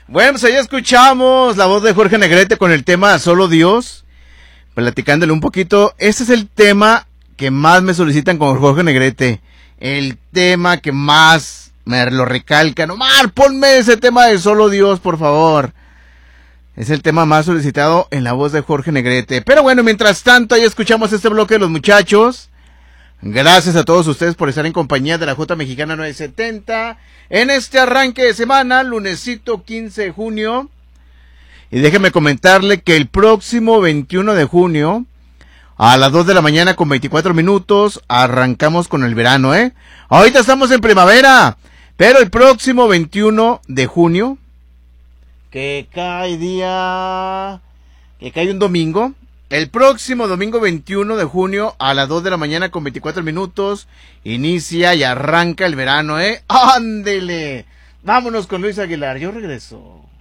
Bueno, pues ahí escuchamos la voz de Jorge Negrete con el tema Solo Dios, platicándole un poquito. Ese es el tema que más me solicitan con Jorge Negrete, el tema que más me lo recalcan. Omar, ponme ese tema de Solo Dios, por favor. Es el tema más solicitado en la voz de Jorge Negrete. Pero bueno, mientras tanto, ahí escuchamos este bloque de los muchachos. Gracias a todos ustedes por estar en compañía de la J Mexicana 970 en este arranque de semana, lunesito 15 de junio. Y déjenme comentarle que el próximo 21 de junio, a las 2 de la mañana con 24 minutos, arrancamos con el verano, ¿eh? Ahorita estamos en primavera, pero el próximo 21 de junio, que cae un domingo, el próximo domingo 21 de junio a las 2 de la mañana con 24 minutos inicia y arranca el verano, ¿eh? ¡Ándele! Vámonos con Luis Aguilar, yo regreso.